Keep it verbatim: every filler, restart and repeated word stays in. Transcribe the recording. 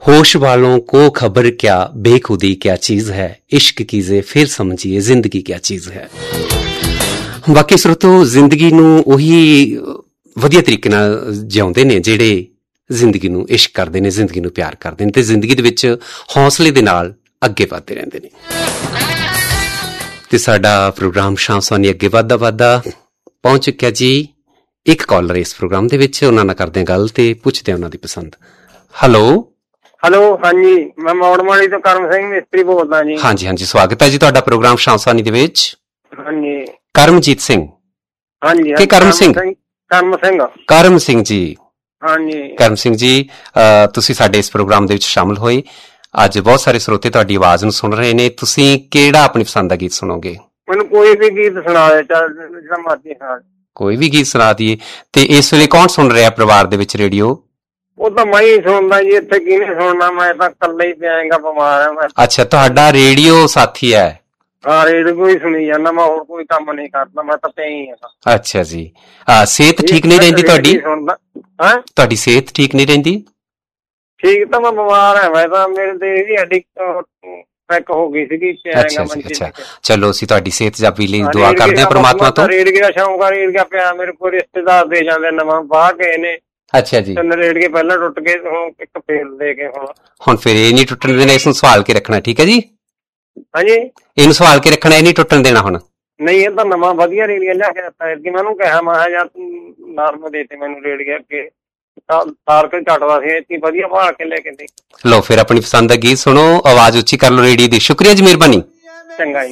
होश वालों को खबर क्या बेखुदी क्या चीज है, इश्क कीजिए फिर समझिए जिंदगी क्या चीज है। बाकी स्रोतो जिंदगी नूं उही वधिया तरीके नाल जिउंदे ने जिहड़े जिंदगी नूं इश्क करदे ने, जिंदगी नूं प्यार करदे ने ते जिंदगी दे विच हौसले दे नाल अगे वधदे रहिंदे ने। ते साडा प्रोग्राम शाम सोनी अगे वधदा वधदा पहुंच चुक्या जी। एक कॉलर इस प्रोग्राम दे विच, उन्हां नाल करदे गल ते पुछदे उन्हां दी पसंद। हेलो हेलो, हाँ जी, मैं मौड़माड़ी तो करम सिंह मिस्त्री बोलदा जी। हाँ जी हाँ जी, स्वागत है जी तुहाडा प्रोग्राम शाम सोनी दे विच। हाँ जी, करमजीत सिंह। हाँ जी, कि करम सिंह? करम सिंह। करम सिंह जी। हाँ जी, करम सिंह जी, तुसी साडे इस प्रोग्राम दे विच शामिल होए। अज बहुत सारे श्रोते तुहाडी आवाज नूं सुन रहे ने। तुसी किहड़ा अपनी पसंद दा गीत सुनोगे? मैनूं कोई भी गीत सुना दे, जिहड़ा मर्जी सुना दे। कोई भी गीत सुना दिए। ते इस वेले कौन सुन रहा परिवार दे विच रेडियो? ਉਹ ਤਾਂ ਮੈਂ ਹੀ ਸੁਣਦਾ ਜੀ, ਇੱਥੇ ਕਿਹਨੇ ਸੁਣਨਾ, ਮੈਂ ਤਾਂ ਇਕੱਲਾ ਹੀ ਪਿਆਂਗਾ, ਬਿਮਾਰ ਆ ਮੈਂ। ਅੱਛਾ, ਤੁਹਾਡਾ ਰੇਡੀਓ ਸਾਥੀ ਹੈ? ਹਾਂ, ਰੇਡੀਓ ਹੀ ਸੁਣੀ ਜਾਂਦਾ ਮੈਂ, ਹੋਰ ਕੋਈ ਕੰਮ ਨਹੀਂ ਕਰਦਾ, ਮੈਂ ਤਾਂ ਪਿਆ ਹੀ ਹਾਂ। ਅੱਛਾ ਜੀ, ਸਿਹਤ ਠੀਕ ਨਹੀਂ ਰਹਿੰਦੀ ਤੁਹਾਡੀ? ਹਾਂ, ਤੁਹਾਡੀ ਸਿਹਤ ਠੀਕ ਨਹੀਂ ਰਹਿੰਦੀ? ਠੀਕ ਤਾਂ ਮੈਂ ਬਿਮਾਰ ਆ, ਮੈਂ ਤਾਂ ਮੇਰੇ ਤੇ ਇਹਦੀ ਹੱਡੀ ਪੈਕ ਹੋ ਗਈ ਸੀਗੀ, ਪਿਆਂਗਾ ਮੰਜੀ ਤੇ। ਚਲੋ ਅਸੀਂ ਤੁਹਾਡੀ ਸਿਹਤ ਜਾਬੀ ਲਈ ਦੁਆ ਕਰਦੇ ਹਾਂ ਪ੍ਰਮਾਤਮਾ ਤੋਂ। ਰੇਡੀਓ ਦਾ ਸ਼ੌਂਕ ਆ, ਰੇਡੀਓ ਪਿਆ ਮੇਰੇ ਕੋਲ, ਰਿਸ਼ਤੇਦਾਰ ਦੇ ਜਾਂਦੇ ਨਵਾਂ ਬਾਹ ਕੇ ਨੇ। ਅੱਛਾ ਜੀ, ਤਿੰਨ ਰੇੜ ਕੇ ਪਹਿਲਾਂ ਟੁੱਟ ਗਏ, ਹੁਣ ਇੱਕ ਫੇਰ ਦੇ ਕੇ ਹੁਣ ਹੁਣ ਫਿਰ ਇਹ ਨਹੀਂ ਟੁੱਟਣ ਦੇਣਾ, ਇਸ ਨੂੰ ਸੰਭਾਲ ਕੇ ਰੱਖਣਾ, ਠੀਕ ਹੈ ਜੀ? ਹਾਂਜੀ, ਇਹਨੂੰ ਸੰਭਾਲ ਕੇ ਰੱਖਣਾ, ਇਹ ਨਹੀਂ ਟੁੱਟਣ ਦੇਣਾ ਹੁਣ। ਨਹੀਂ, ਇਹ ਤਾਂ ਨਵਾਂ ਵਧੀਆ ਰੇੜੀਆ ਲਿਆ ਕੇ ਦਿੱਤਾ ਕਿ ਮੈਨੂੰ ਕਿਹਾ, ਮੈਂ ਕਿਹਾ ਯਾਰ ਤੂੰ ਨਾਰਮਲ ਦੇ ਤੇ ਮੈਨੂੰ ਰੇੜੀਆ ਅੱਗੇ ਤਾਰ ਕੇ ਘਟਦਾ ਸੀ, ਇਤਨੀ ਵਧੀਆ ਭਾਲ ਕੇ ਲੈ ਕੇ ਦੇ। ਲਓ ਫਿਰ ਆਪਣੀ ਪਸੰਦ ਦਾ ਗੀਤ ਸੁਣੋ, ਆਵਾਜ਼ ਉੱਚੀ ਕਰ ਲਓ ਰੇਡੀਓ ਦੀ। ਸ਼ੁਕਰੀਆ ਜੀ, ਮਿਹਰਬਾਨੀ। ਚੰਗਾ ਜੀ।